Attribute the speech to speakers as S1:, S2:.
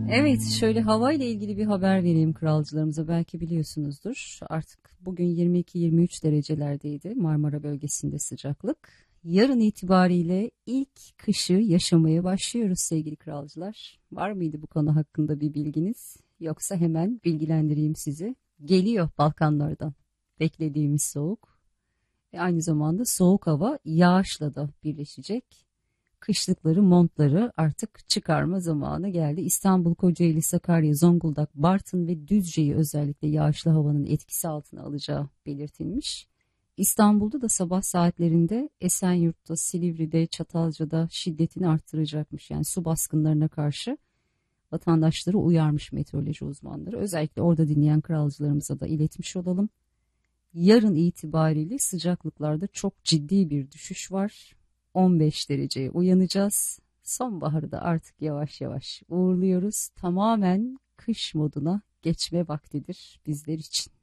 S1: Evet, şöyle havayla ilgili bir haber vereyim kralcılarımıza. Belki biliyorsunuzdur. Artık bugün 22-23 derecelerdeydi Marmara bölgesinde sıcaklık. Yarın itibariyle ilk kışı yaşamaya başlıyoruz sevgili kralcılar. Var mıydı bu konu hakkında bir bilginiz? Yoksa hemen bilgilendireyim sizi. Geliyor Balkanlardan beklediğimiz soğuk. Ve aynı zamanda soğuk hava yağışla da birleşecek. Kışlıkları, montları artık çıkarma zamanı geldi. İstanbul, Kocaeli, Sakarya, Zonguldak, Bartın ve Düzce'yi özellikle yağışlı havanın etkisi altına alacağı belirtilmiş. İstanbul'da da sabah saatlerinde Esenyurt'ta, Silivri'de, Çatalca'da şiddetini arttıracakmış. Yani su baskınlarına karşı vatandaşları uyarmış meteoroloji uzmanları. Özellikle orada dinleyen kralcılarımıza da iletmiş olalım. Yarın itibariyle sıcaklıklarda çok ciddi bir düşüş var. 15 dereceye uyanacağız. Sonbaharı da artık yavaş yavaş uğurluyoruz. Tamamen kış moduna geçme vaktidir bizler için.